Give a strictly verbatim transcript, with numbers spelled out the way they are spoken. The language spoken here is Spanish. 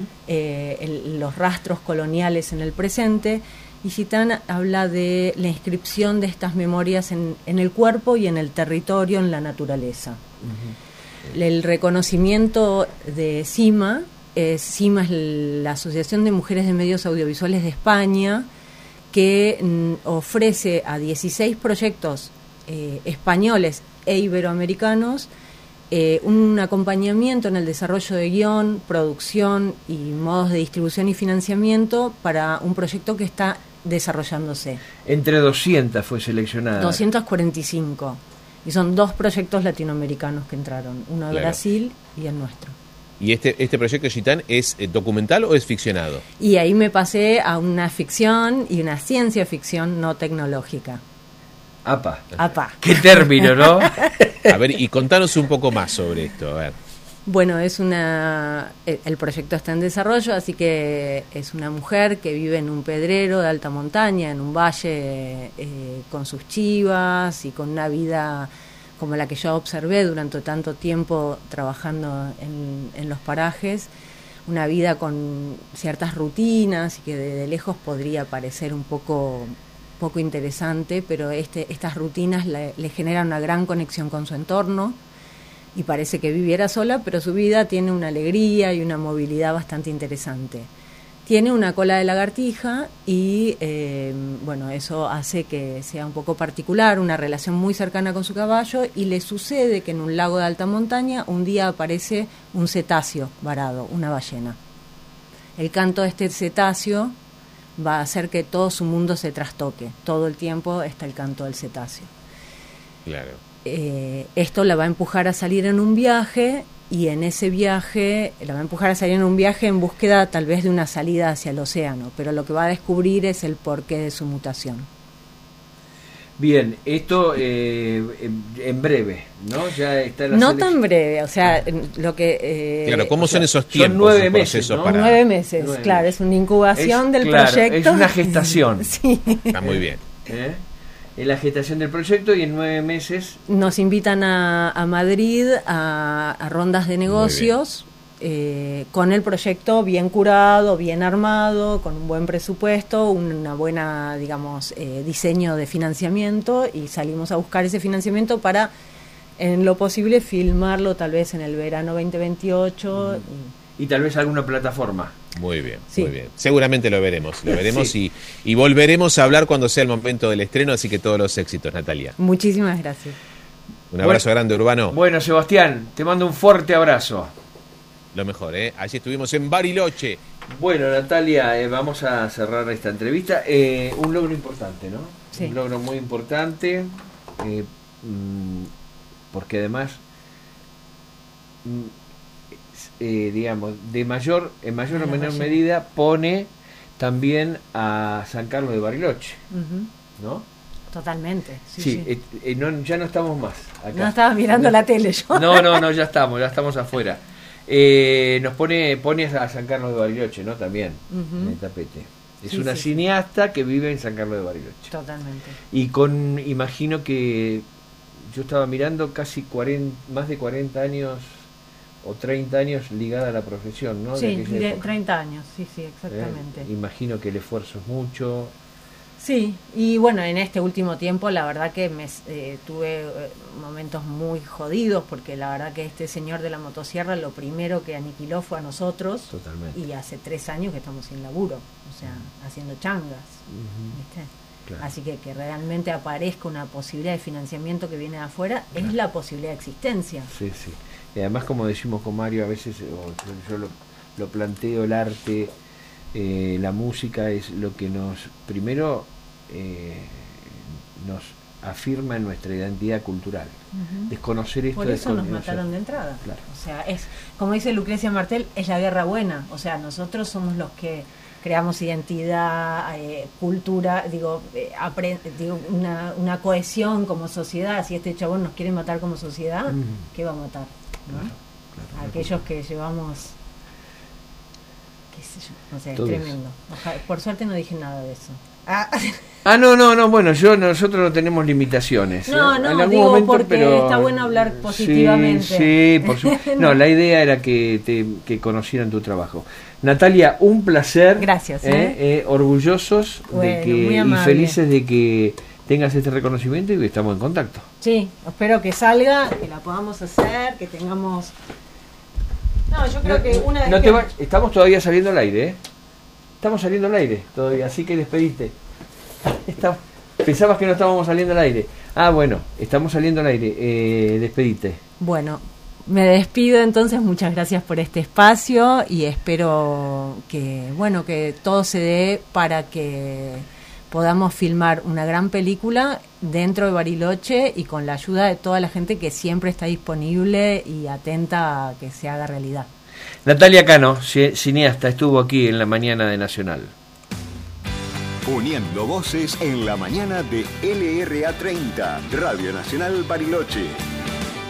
eh, el, los rastros coloniales en el presente, y Gitán habla de la inscripción de estas memorias en, en el cuerpo y en el territorio, en la naturaleza. Uh-huh. El reconocimiento de CIMA, eh, CIMA es la Asociación de Mujeres de Medios Audiovisuales de España, que mm, ofrece a dieciséis proyectos eh, españoles e iberoamericanos eh, un acompañamiento en el desarrollo de guión, producción y modos de distribución y financiamiento para un proyecto que está desarrollándose. Entre doscientas fue seleccionada. doscientas cuarenta y cinco. Y son dos proyectos latinoamericanos que entraron, uno de claro. Brasil y el nuestro. ¿Y este este proyecto Gitán es documental o es ficcionado? Y ahí me pasé a una ficción y una ciencia ficción no tecnológica. Apa. Apa. Qué término, ¿no? A ver, y contanos un poco más sobre esto, a ver. Bueno, es una el proyecto está en desarrollo, así que es una mujer que vive en un pedrero de alta montaña, en un valle, eh, con sus chivas y con una vida como la que yo observé durante tanto tiempo trabajando en, en los parajes, una vida con ciertas rutinas y que de, de lejos podría parecer un poco, poco interesante, pero este, estas rutinas le, le generan una gran conexión con su entorno y parece que viviera sola, pero su vida tiene una alegría y una movilidad bastante interesante. Tiene una cola de lagartija y, eh, bueno, eso hace que sea un poco particular, una relación muy cercana con su caballo, y le sucede que en un lago de alta montaña un día aparece un cetáceo varado, una ballena. El canto de este cetáceo va a hacer que todo su mundo se trastoque. Todo el tiempo está el canto del cetáceo. Claro. Eh, esto la va a empujar a salir en un viaje, y en ese viaje la va a empujar a salir en un viaje en búsqueda tal vez de una salida hacia el océano, pero lo que va a descubrir es el porqué de su mutación. Bien, esto eh, en breve, ¿no? Ya está en la no selección. Tan breve, o sea, lo que... Eh, claro, ¿cómo son sea, esos tiempos? Son nueve meses, ¿no? Para... Nueve meses, nueve claro, meses. Es una incubación es, del claro, proyecto. Es una gestación. Sí. Está muy bien. ¿Eh? En la gestación del proyecto, y en nueve meses... Nos invitan a, a Madrid a, a rondas de negocios eh, con el proyecto bien curado, bien armado, con un buen presupuesto, una buena, digamos, eh, diseño de financiamiento, y salimos a buscar ese financiamiento para, en lo posible, filmarlo tal vez en el verano veinte veintiocho. Mm. Y, y tal vez alguna plataforma. Muy bien, sí. muy bien. Seguramente lo veremos, lo veremos sí. y, y volveremos a hablar cuando sea el momento del estreno, así que todos los éxitos, Natalia. Muchísimas gracias. Un abrazo bueno, grande, Urbano. Bueno, Sebastián, te mando un fuerte abrazo. Lo mejor, ¿eh? Allí estuvimos en Bariloche. Bueno, Natalia, eh, vamos a cerrar esta entrevista. Eh, un logro importante, ¿no? Sí. Un logro muy importante, eh, mmm, porque además... Mmm, Eh, digamos, de mayor, en mayor o menor medida pone también a San Carlos de Bariloche, uh-huh. ¿no? Totalmente. Sí, sí, sí. Eh, eh, no, ya no estamos más acá. No estaba mirando no, la tele yo. No, no, no, ya estamos, ya estamos afuera. Eh, nos pone pone a San Carlos de Bariloche, ¿no? También, uh-huh. en el tapete. Es sí, una sí, cineasta sí. que vive en San Carlos de Bariloche. Totalmente. Y con, imagino que yo estaba mirando casi cuarenta, más de cuarenta años o treinta años ligada a la profesión, ¿no? Sí, de de treinta años, sí, sí, exactamente. Eh, imagino que el esfuerzo es mucho. Sí, y bueno, en este último tiempo la verdad que me eh, tuve eh, momentos muy jodidos, porque la verdad que este señor de la motosierra lo primero que aniquiló fue a nosotros. Totalmente. Y hace tres años que estamos sin laburo, o sea, uh-huh. haciendo changas, uh-huh. ¿viste? Claro. Así que que realmente aparezca una posibilidad de financiamiento que viene de afuera, claro. es la posibilidad de existencia. Sí, sí. Y además, como decimos con Mario, a veces o yo lo, lo planteo, el arte, eh, la música es lo que nos, primero, eh, nos afirma en nuestra identidad cultural. Uh-huh. Desconocer esto. Por eso nos desconocer. mataron de entrada. Claro. O sea, es, como dice Lucrecia Martel, es la guerra buena. O sea, nosotros somos los que creamos identidad, eh, cultura, digo, eh, apre- digo una, una cohesión como sociedad. Si este chabón nos quiere matar como sociedad, uh-huh. ¿qué va a matar? ¿no? Claro, claro, aquellos que llevamos, qué sé yo, no sé, es tremendo. Ojalá, por suerte no dije nada de eso. Ah. Ah, no, no, no, bueno, yo nosotros no tenemos limitaciones. No, ¿eh? no, En algún digo momento, porque pero... está bueno hablar positivamente. Sí, sí, por supuesto. No, la idea era que, te, que conocieran tu trabajo. Natalia, un placer. Gracias. ¿eh? ¿eh? Eh, orgullosos Bueno, de que, muy y amable. felices de que tengas este reconocimiento y que estamos en contacto. Sí, espero que salga, que la podamos hacer, que tengamos... No, yo creo No, que una vez no que... te va- estamos todavía saliendo al aire, ¿eh? Estamos saliendo al aire todavía, así que despediste. Está- Pensabas que no estábamos saliendo al aire. Ah, bueno, estamos saliendo al aire. Eh, despedite. Bueno, me despido entonces, muchas gracias por este espacio y espero que, bueno, que todo se dé para que podamos filmar una gran película dentro de Bariloche y con la ayuda de toda la gente que siempre está disponible y atenta a que se haga realidad. Natalia Cano, ci- cineasta, estuvo aquí en la mañana de Nacional. Uniendo voces en la mañana de L R A treinta, Radio Nacional Bariloche.